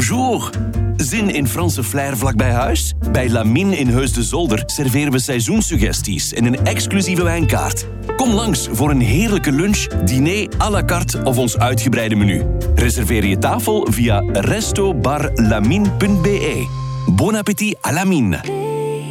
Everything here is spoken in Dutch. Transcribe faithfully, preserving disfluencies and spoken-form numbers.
bonjour. Zin in Franse flair vlakbij huis? Bij Lamine in Heus de Zolder serveren we seizoenssuggesties en een exclusieve wijnkaart. Kom langs voor een heerlijke lunch, diner à la carte of ons uitgebreide menu. Reserveer je tafel via resto bar lamine punt be. Bon appétit à Lamine.